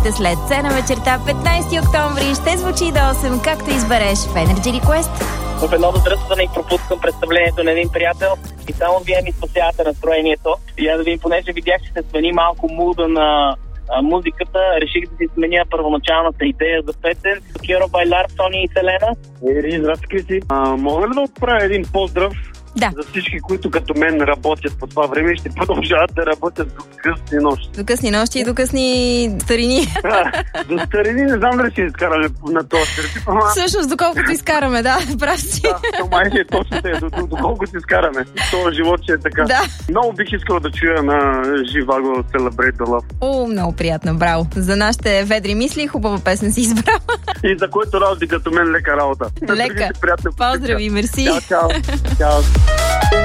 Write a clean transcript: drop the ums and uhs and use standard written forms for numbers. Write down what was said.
След 7 на вечерта, 15 октомври, ще звучи до 8, както избереш в Energy Request. В едно задръстване и пропускам представлението на един приятел и само вие ми спасявате настроението. И аз да ви, понеже видях, че се смени малко муда на музиката, реших да си сменя първоначалната идея за песен. Киро Байлар, Сони и Селена. Здрасти, Криси. Мога ли да отправя един поздрав? Да. За всички, които като мен работят по това време, ще продължават да работят до късни нощи. До късни нощи и до късни старини. До старини не знам дали ще изкараме на този стереотип. Всъщност, доколкото изкараме, да, прав си. Да, май е точно те, доколкото изкараме. Това живот ще е така. Да. Много бих искал да чуя на Живаго Celebrate the Love. О, много приятно, браво. За нашите ведри мисли, хубава песен си избрала. И за който работи като мен, лека работа. Лека. Поздрави, мерси. Чао.